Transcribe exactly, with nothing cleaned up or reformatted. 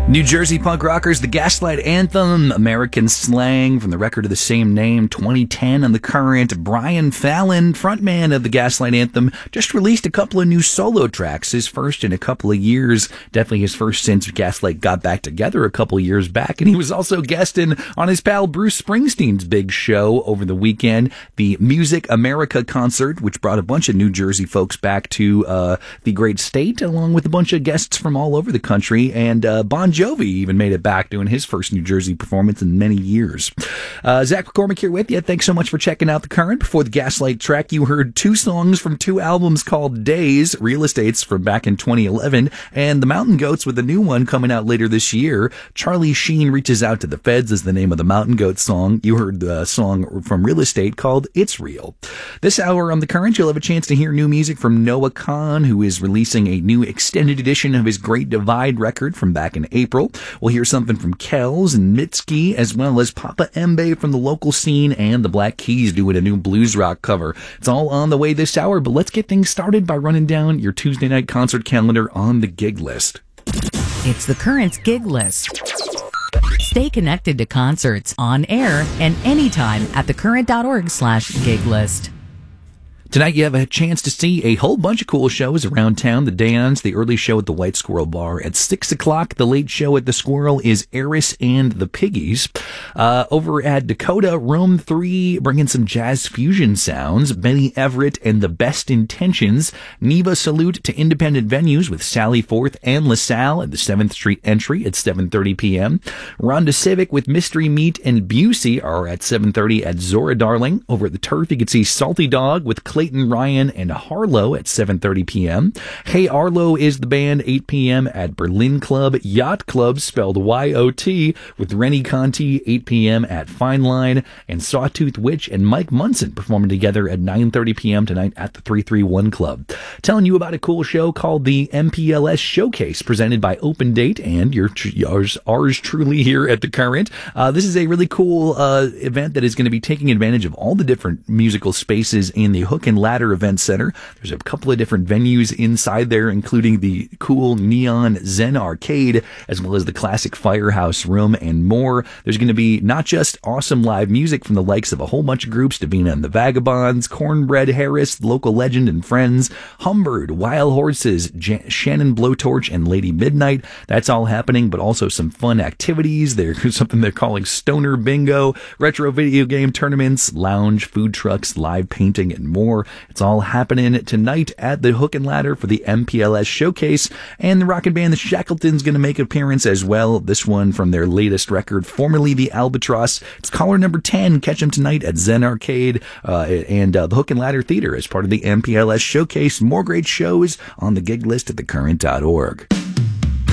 New Jersey punk rockers, the Gaslight Anthem, American Slang, from the record of the same name, twenty ten on The Current. Brian Fallon, frontman of the Gaslight Anthem, just released a couple of new solo tracks, his first in a couple of years, definitely his first since Gaslight got back together a couple of years back, and he was also guesting on his pal Bruce Springsteen's big show over the weekend, the Music America concert, which brought a bunch of New Jersey folks back to uh, the great state, along with a bunch of guests from all over the country, and uh, Bon Jovi even made it back doing his first New Jersey performance in many years. Uh, Zach McCormick here with you. Thanks so much for checking out The Current. Before the Gaslight track, you heard two songs from two albums called Days, Real Estates from back in twenty eleven, and The Mountain Goats with a new one coming out later this year. Charlie Sheen Reaches Out to the Feds is the name of the Mountain Goats song. You heard the song from Real Estate called It's Real. This hour on The Current, you'll have a chance to hear new music from Noah Kahan, who is releasing a new extended edition of his Great Divide record from back in April. We'll hear something from Kells and Mitski, as well as Papa Embe from the local scene and the Black Keys doing a new blues rock cover. It's all on the way this hour, but let's get things started by running down your Tuesday night concert calendar on the gig list. It's The Current's gig list. Stay connected to concerts on air and anytime at thecurrent.org slash gig list. Tonight you have a chance to see a whole bunch of cool shows around town. The Dance, the early show at the White Squirrel Bar at six o'clock. The late show at the Squirrel is Eris and the Piggies. Uh, over at Dakota, Room three, bringing some jazz fusion sounds. Benny Everett and the Best Intentions. Neva Salute to independent venues with Sally Forth and LaSalle at the seventh Street Entry at seven thirty p.m. Rhonda Civic with Mystery Meat and Busey are at seven thirty at Zora Darling. Over at the Turf, you can see Salty Dog with Clayton Ryan and Harlow at seven thirty p.m. Hey Arlo is the band, eight p.m. at Berlin Club. Yacht Club, spelled Y O T, with Rennie Conti, eight p.m. at Fine Line. And Sawtooth Witch and Mike Munson performing together at nine thirty p.m. tonight at the three three one Club. Telling you about a cool show called the M P L S Showcase, presented by Open Date and your yours, ours truly here at The Current. Uh, this is a really cool uh, event that is going to be taking advantage of all the different musical spaces in the Hook and Ladder Event Center. There's a couple of different venues inside there, including the cool neon Zen Arcade, as well as the classic Firehouse Room and more. There's going to be not just awesome live music from the likes of a whole bunch of groups, Davina and the Vagabonds, Cornbread Harris, Local Legend and Friends, Humbird, Wild Horses, Jan- Shannon Blowtorch, and Lady Midnight. That's all happening, but also some fun activities. There's something they're calling Stoner Bingo, retro video game tournaments, lounge, food trucks, live painting, and more. It's all happening tonight at the Hook and Ladder for the M P L S Showcase, and the rockin' band The Shackletons going to make an appearance as well. This one from their latest record, formerly the Albatross. It's caller number ten. Catch them tonight at Zen Arcade uh, and uh, the Hook and Ladder Theater as part of the M P L S Showcase. More great shows on the gig list at the current dot org.